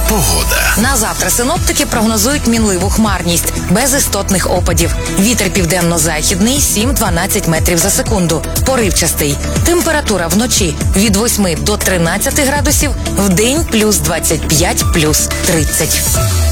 Погода. На завтра синоптики прогнозують мінливу хмарність, без істотних опадів. Вітер південно-західний 7-12 метрів за секунду. Поривчастий. Температура вночі від 8 до 13 градусів, вдень плюс 25, плюс 30.